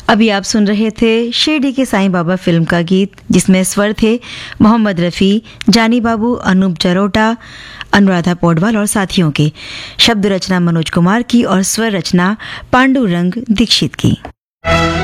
अभी आप सुन रहे थे शिरडी के साईं बाबा फिल्म का गीत, जिसमें स्वर थे मोहम्मद रफ़ी, जानी बाबू, अनूप जरोटा, अनुराधा पौडवाल और साथियों के। शब्द रचना मनोज कुमार की और स्वर रचना पांडुरंग दीक्षित की।